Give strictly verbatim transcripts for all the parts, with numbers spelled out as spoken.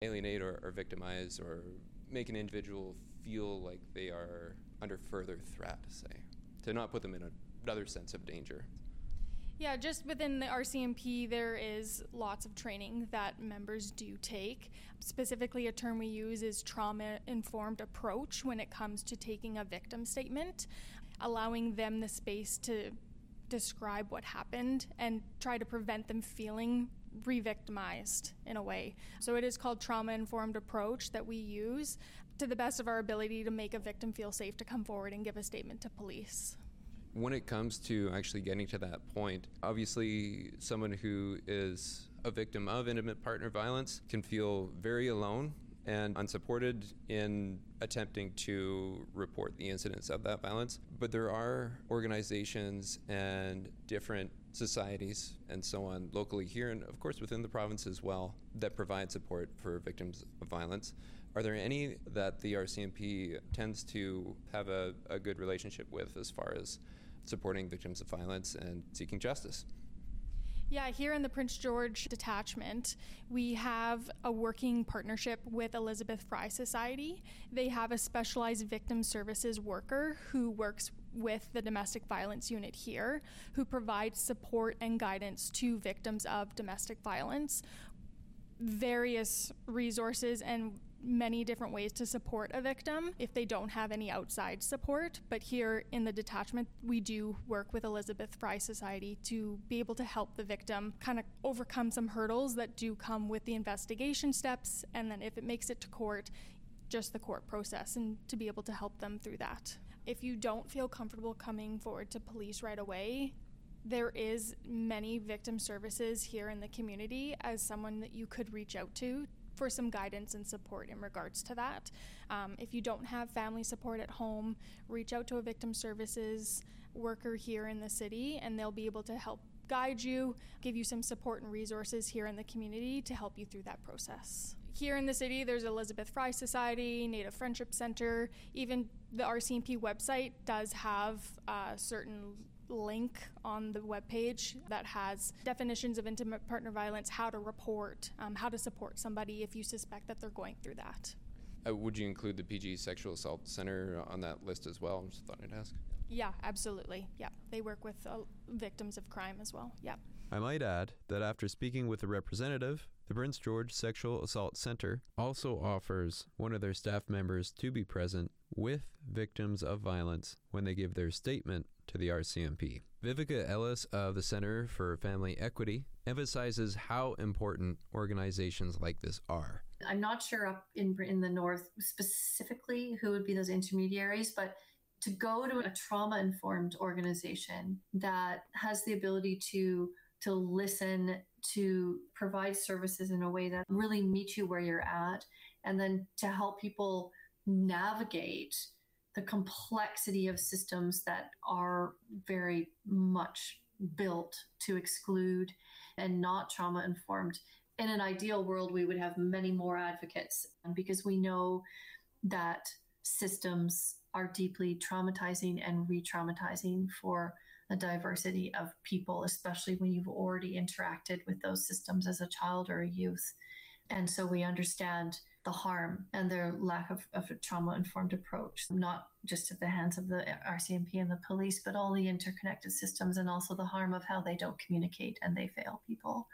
alienate or, or victimize or make an individual feel like they are under further threat, say, to not put them in another sense of danger. Yeah, just within the R C M P, there is lots of training that members do take. Specifically, a term we use is trauma-informed approach when it comes to taking a victim statement, allowing them the space to describe what happened and try to prevent them feeling re-victimized in a way. So it is called trauma-informed approach that we use to the best of our ability to make a victim feel safe to come forward and give a statement to police. When it comes to actually getting to that point, obviously someone who is a victim of intimate partner violence can feel very alone and unsupported in attempting to report the incidents of that violence. But there are organizations and different societies and so on locally here and of course within the province as well that provide support for victims of violence. Are there any that the R C M P tends to have a, a good relationship with as far as supporting victims of violence and seeking justice? Yeah, here in the Prince George detachment, we have a working partnership with Elizabeth Fry Society. They have a specialized victim services worker who works with the domestic violence unit here, who provides support and guidance to victims of domestic violence. Various resources and many different ways to support a victim if they don't have any outside support. But here in the detachment, we do work with Elizabeth Fry Society to be able to help the victim kind of overcome some hurdles that do come with the investigation steps, and then if it makes it to court, just the court process, and to be able to help them through that. If you don't feel comfortable coming forward to police right away, there is many victim services here in the community as someone that you could reach out to for some guidance and support in regards to that. Um, if you don't have family support at home, reach out to a victim services worker here in the city and they'll be able to help guide you, give you some support and resources here in the community to help you through that process. Here in the city, there's Elizabeth Fry Society, Native Friendship Center, even the R C M P website does have a certain link on the webpage that has definitions of intimate partner violence, how to report, um, how to support somebody if you suspect that they're going through that. Uh, would you include the P G Sexual Assault Center on that list as well? I just thought I'd ask. Yeah, absolutely. Yeah, they work with uh, victims of crime as well. Yeah. I might add that after speaking with a representative, the Prince George Sexual Assault Center also offers one of their staff members to be present with victims of violence when they give their statement to the R C M P. Vivica Ellis of the Center for Family Equity emphasizes how important organizations like this are. I'm not sure up in in the north specifically who would be those intermediaries, but to go to a trauma-informed organization that has the ability to to listen, to provide services in a way that really meets you where you're at, and then to help people navigate the complexity of systems that are very much built to exclude and not trauma-informed. In an ideal world, we would have many more advocates because we know that systems are deeply traumatizing and re-traumatizing for a diversity of people, especially when you've already interacted with those systems as a child or a youth. And so we understand the harm and their lack of, of a trauma-informed approach, not just at the hands of the R C M P and the police, but all the interconnected systems, and also the harm of how they don't communicate and they fail people.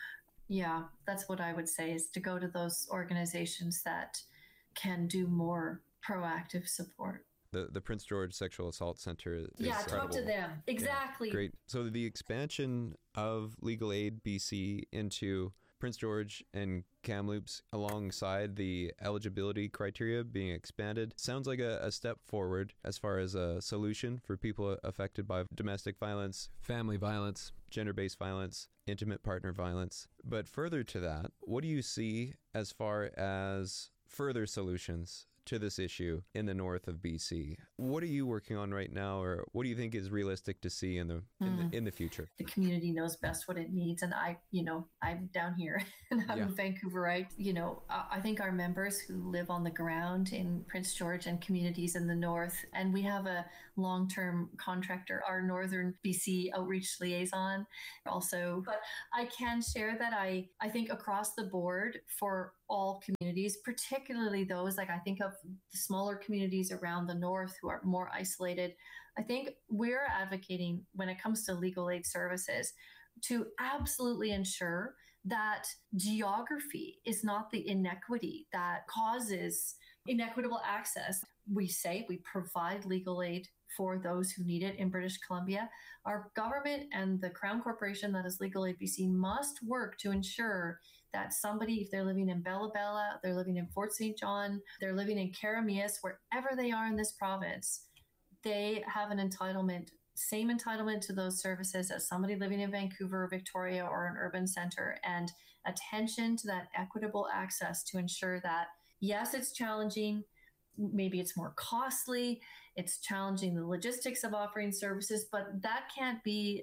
Yeah, that's what I would say, is to go to those organizations that can do more proactive support. The the Prince George Sexual Assault Center is Yeah, incredible. talk to them. Exactly. Yeah, great. So the expansion of Legal Aid B C into Prince George and Kamloops alongside the eligibility criteria being expanded sounds like a, a step forward as far as a solution for people affected by domestic violence, family violence, gender-based violence, intimate partner violence. But further to that, what do you see as far as further solutions to this issue in the north of B C? What are you working on right now, or what do you think is realistic to see in the in, mm. the, in the future? The community knows best what it needs, and I, you know, I'm down here and I'm yeah. in Vancouver, right? You know, I think our members who live on the ground in Prince George and communities in the north, and we have a long-term contractor, our Northern B C outreach liaison also. But I can share that I, I think across the board for all communities, particularly those, like I think of the smaller communities around the north who are more isolated. I think we're advocating when it comes to legal aid services to absolutely ensure that geography is not the inequity that causes inequitable access. We say we provide legal aid for those who need it in British Columbia. Our government and the Crown Corporation that is Legal Aid B C must work to ensure that somebody, if they're living in Bella Bella, they're living in Fort Saint John, they're living in Karamias, wherever they are in this province, they have an entitlement, same entitlement to those services as somebody living in Vancouver, Victoria, or an urban center, and attention to that equitable access to ensure that, yes, it's challenging. Maybe it's more costly. It's challenging the logistics of offering services, but that can't be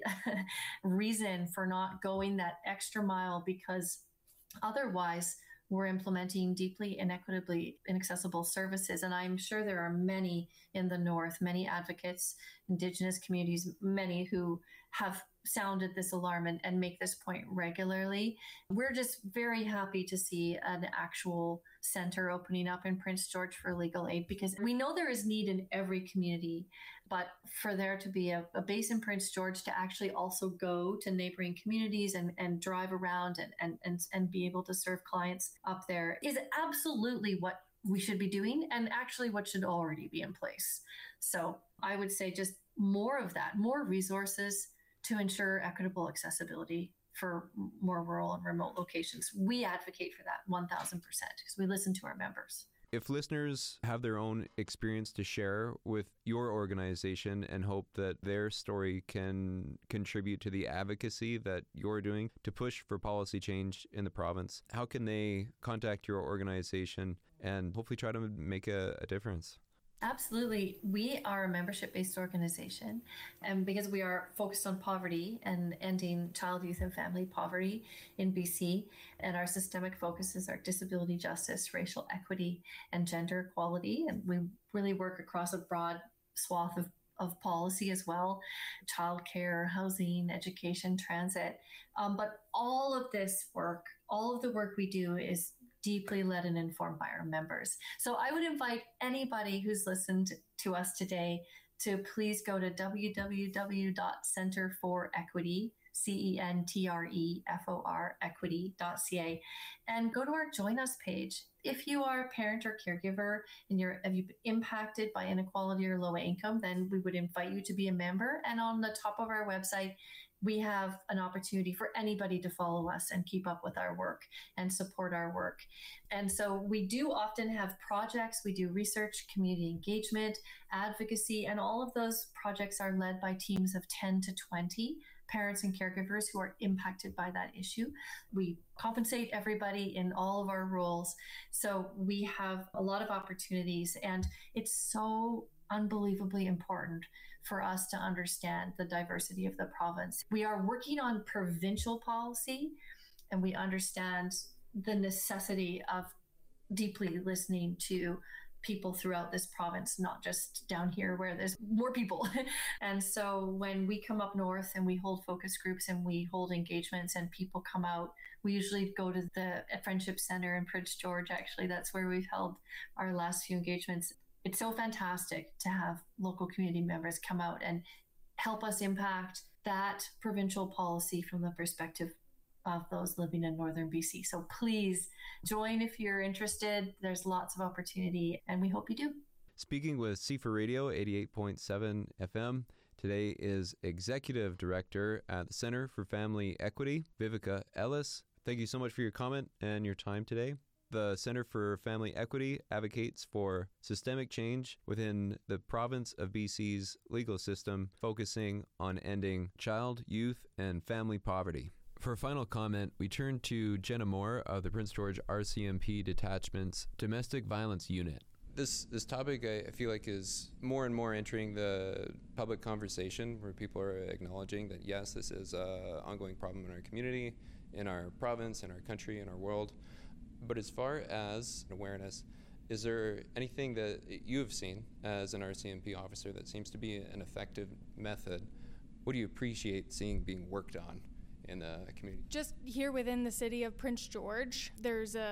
a reason for not going that extra mile, because otherwise we're implementing deeply inequitably inaccessible services. And I'm sure there are many in the North, many advocates, Indigenous communities, many who have sounded this alarm and, and make this point regularly. We're just very happy to see an actual center opening up in Prince George for legal aid, because we know there is need in every community, but for there to be a, a base in Prince George to actually also go to neighboring communities and, and drive around and, and, and, and be able to serve clients up there is absolutely what we should be doing, and actually what should already be in place. So I would say just more of that, more resources to ensure equitable accessibility for more rural and remote locations. We advocate for that one thousand percent because we listen to our members. If listeners have their own experience to share with your organization and hope that their story can contribute to the advocacy that you're doing to push for policy change in the province, how can they contact your organization and hopefully try to make a, a difference? Absolutely. We are a membership-based organization, and because we are focused on poverty and ending child, youth, and family poverty in B C, and our systemic focuses are disability justice, racial equity, and gender equality, and we really work across a broad swath of, of policy as well, childcare, housing, education, transit. Um, but all of this work, all of the work we do is deeply led and informed by our members. So I would invite anybody who's listened to us today to please go to w w w dot center for equity, C E N T R E F O R, equity dot C A, and go to our Join Us page. If you are a parent or caregiver and you're have you been impacted by inequality or low income, then we would invite you to be a member. And on the top of our website, we have an opportunity for anybody to follow us and keep up with our work and support our work. And so we do often have projects, we do research, community engagement, advocacy, and all of those projects are led by teams of ten to twenty parents and caregivers who are impacted by that issue. We compensate everybody in all of our roles. So we have a lot of opportunities, and it's so unbelievably important for us to understand the diversity of the province. We are working on provincial policy, and we understand the necessity of deeply listening to people throughout this province, not just down here where there's more people. And so when we come up north and we hold focus groups and we hold engagements and people come out, we usually go to the Friendship Center in Prince George. Actually, that's where we've held our last few engagements. It's so fantastic to have local community members come out and help us impact that provincial policy from the perspective of those living in northern B C. So please join if you're interested. There's lots of opportunity, and we hope you do. Speaking with C four Radio eighty-eight point seven F M, today is Executive Director at the Center for Family Equity, Vivica Ellis. Thank you so much for your comment and your time today. The Center for Family Equity advocates for systemic change within the province of B C's legal system, focusing on ending child, youth, and family poverty. For a final comment, we turn to Jenna Moore of the Prince George R C M P Detachment's Domestic Violence Unit. This this topic, I feel like, is more and more entering the public conversation, where people are acknowledging that, yes, this is an ongoing problem in our community, in our province, in our country, in our world. But as far as awareness, is there anything that you have seen as an R C M P officer that seems to be an effective method? What do you appreciate seeing being worked on in the community? Just here within the city of Prince George, there's a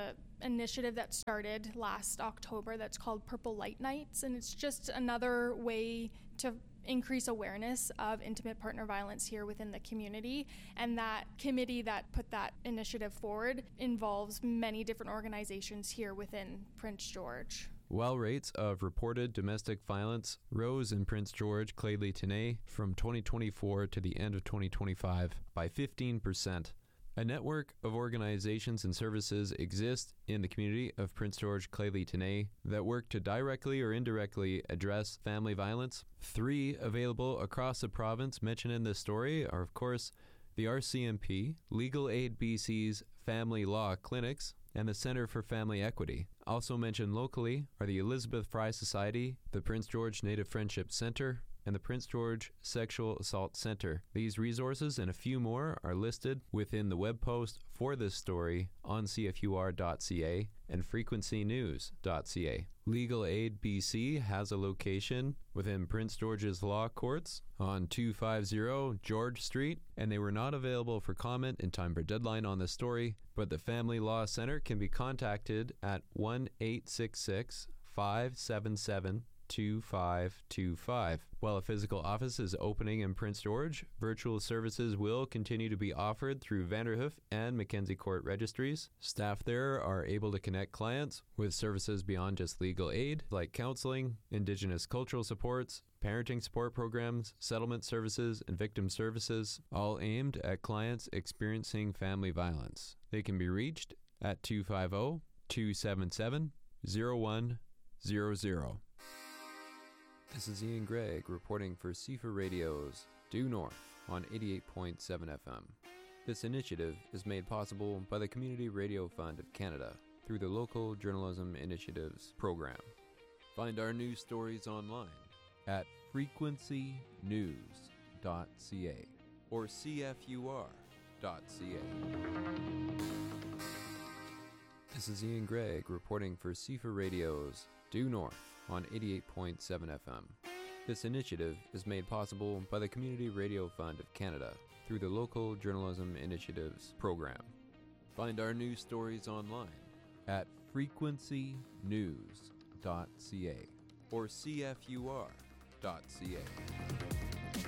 initiative that started last October that's called Purple Light Nights, and it's just another way to increase awareness of intimate partner violence here within the community. And that committee that put that initiative forward involves many different organizations here within Prince George. While rates of reported domestic violence rose in Prince George, Cladely-Tenay from twenty twenty-four to the end of twenty twenty-five by fifteen percent. A network of organizations and services exist in the community of Prince George, Cladely-Tenay that work to directly or indirectly address family violence. Three available across the province mentioned in this story are, of course, the R C M P, Legal Aid B C's Family Law Clinics, and the Center for Family Equity. Also mentioned locally are the Elizabeth Fry Society, the Prince George Native Friendship Center, and the Prince George Sexual Assault Center. These resources and a few more are listed within the web post for this story on c f u r dot c a and frequency news dot c a. Legal Aid B C has a location within Prince George's Law Courts on two fifty George Street, and they were not available for comment in time for deadline on this story, but the Family Law Center can be contacted at one eight six six, five seven seven, two five two five. While a physical office is opening in Prince George, virtual services will continue to be offered through Vanderhoof and Mackenzie Court registries. Staff there are able to connect clients with services beyond just legal aid, like counseling, Indigenous cultural supports, parenting support programs, settlement services, and victim services, all aimed at clients experiencing family violence. They can be reached at two five zero, two seven seven, zero one zero zero. This is Ian Gregg reporting for C F A Radio's Due North on eighty-eight point seven F M. This initiative is made possible by the Community Radio Fund of Canada through the Local Journalism Initiatives program. Find our news stories online at frequency news dot c a or c f u r dot c a. This is Ian Gregg reporting for C F A Radio's Due North on eighty-eight point seven F M. This initiative is made possible by the Community Radio Fund of Canada through the Local Journalism Initiatives program. Find our news stories online at frequency news dot c a or c f u r dot c a.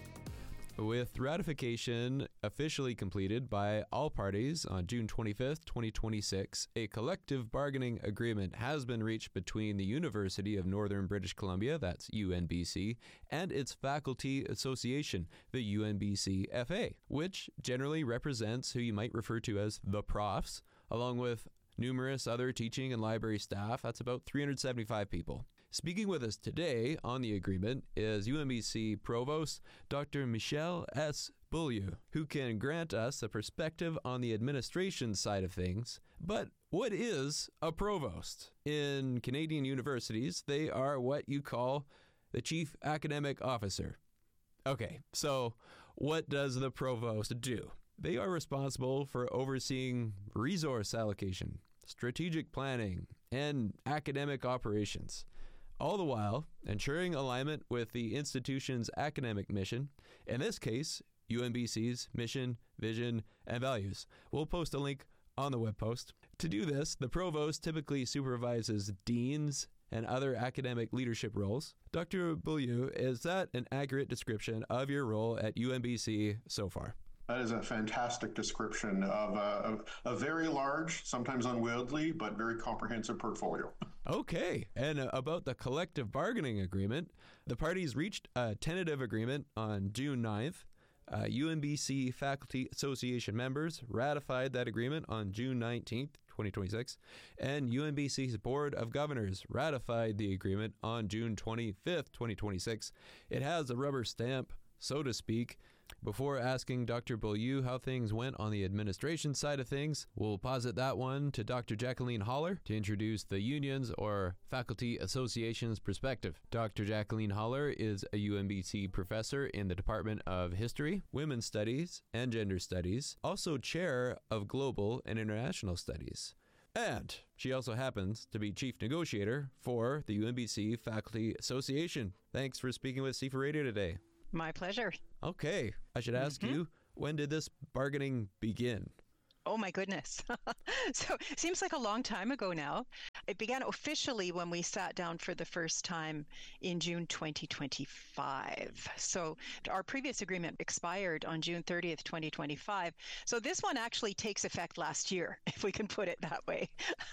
With ratification officially completed by all parties on June twenty-fifth, twenty twenty-six, a collective bargaining agreement has been reached between the University of Northern British Columbia, that's U N B C, and its faculty association, the U N B C F A, which generally represents who you might refer to as the profs, along with numerous other teaching and library staff. That's about three hundred seventy-five people. Speaking with us today on the agreement is U N B C Provost Doctor Michelle S. Beaulieu, who can grant us a perspective on the administration side of things. But what is a provost? In Canadian universities, they are what you call the chief academic officer. Okay, so what does the provost do? They are responsible for overseeing resource allocation, strategic planning, and academic operations, all the while ensuring alignment with the institution's academic mission, in this case, U N B C's mission, vision, and values. We'll post a link on the web post. To do this, the provost typically supervises deans and other academic leadership roles. Doctor Beaulieu, is that an accurate description of your role at U N B C so far? That is a fantastic description of a, a, a very large, sometimes unwieldy, but very comprehensive portfolio. Okay. And uh, about the collective bargaining agreement, the parties reached a tentative agreement on June ninth. Uh, U N B C Faculty Association members ratified that agreement on June nineteenth, twenty twenty-six, and U N B C's Board of Governors ratified the agreement on June twenty-fifth, twenty twenty-six. It has a rubber stamp, so to speak. Before asking Doctor Beaulieu how things went on the administration side of things, we'll posit that one to Doctor Jacqueline Holler to introduce the union's or faculty association's perspective. Doctor Jacqueline Holler is a U N B C professor in the Department of History, Women's Studies, and Gender Studies, also chair of Global and International Studies. And she also happens to be chief negotiator for the U N B C Faculty Association. Thanks for speaking with C F A Radio today. My pleasure. Okay, I should ask mm-hmm. you, when did this bargaining begin? Oh my goodness. So it seems like a long time ago now. It began officially when we sat down for the first time in June twenty twenty-five. So our previous agreement expired on June thirtieth, twenty twenty-five. So this one actually takes effect last year, if we can put it that way.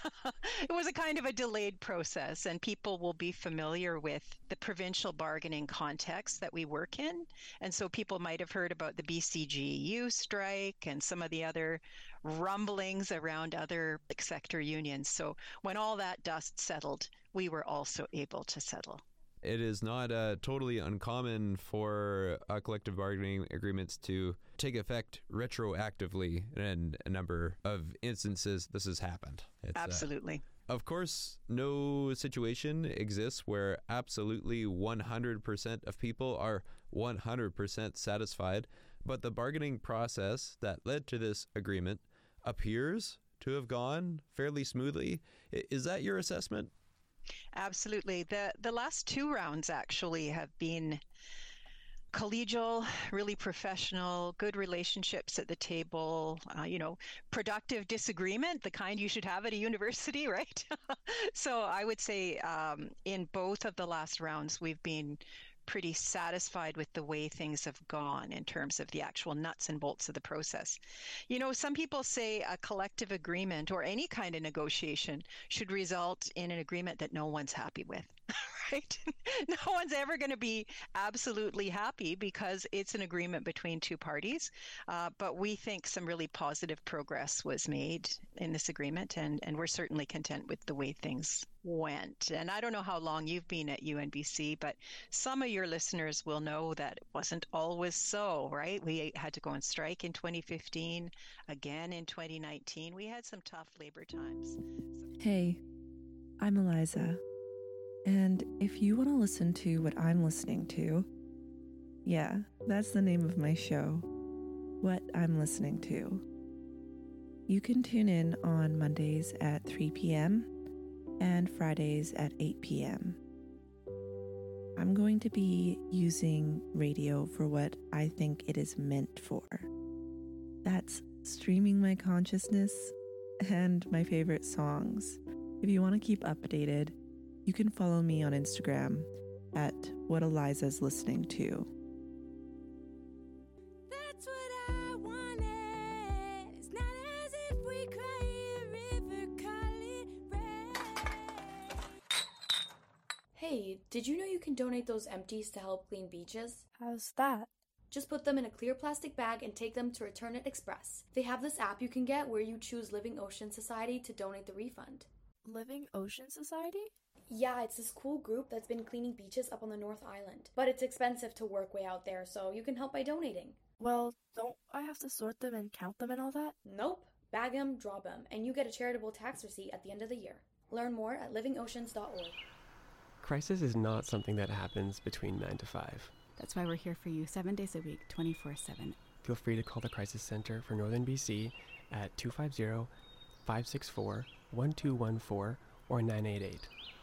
It was a kind of a delayed process, and people will be familiar with the provincial bargaining context that we work in. And so people might have heard about the B C G U strike and some of the other rumblings around other sector unions. So when all that dust settled, we were also able to settle. It is not uh, totally uncommon for uh, collective bargaining agreements to take effect retroactively. In a number of instances, this has happened. It's, Absolutely. Uh, of course, no situation exists where absolutely one hundred percent of people are one hundred percent satisfied, but the bargaining process that led to this agreement appears to have gone fairly smoothly. Is that your assessment? Absolutely. The the last two rounds actually have been collegial, really professional, good relationships at the table, uh, you know, productive disagreement, the kind you should have at a university, right? So I would say um, in both of the last rounds, we've been pretty satisfied with the way things have gone in terms of the actual nuts and bolts of the process. You know, some people say a collective agreement or any kind of negotiation should result in an agreement that no one's happy with, right? No one's ever going to be absolutely happy because it's an agreement between two parties. Uh, but we think some really positive progress was made in this agreement, and, and we're certainly content with the way things went. And I don't know how long you've been at U N B C, but some of your listeners will know that it wasn't always so, right? We had to go on strike in twenty fifteen, again in twenty nineteen. We had some tough labor times. Hey, I'm Eliza. And if you want to listen to what I'm listening to, yeah, that's the name of my show, What I'm Listening To. You can tune in on Mondays at three p.m. and Fridays at eight p.m. I'm going to be using radio for what I think it is meant for. That's streaming my consciousness and my favorite songs. If you want to keep updated, you can follow me on Instagram at What Eliza's Listening To. That's what I wanted. It's not as if we cry a river, call it red. Hey, did you know you can donate those empties to help clean beaches? How's that? Just put them in a clear plastic bag and take them to Return It Express. They have this app you can get where you choose Living Ocean Society to donate the refund. Living Ocean Society? Yeah, it's this cool group that's been cleaning beaches up on the North Island. But it's expensive to work way out there, so you can help by donating. Well, don't I have to sort them and count them and all that? Nope. Bag them, drop them, and you get a charitable tax receipt at the end of the year. Learn more at living oceans dot org. Crisis is not something that happens between nine to five. That's why we're here for you seven days a week, twenty-four seven. Feel free to call the Crisis Center for Northern B C at two five zero, five six four, one two one four or nine eight eight.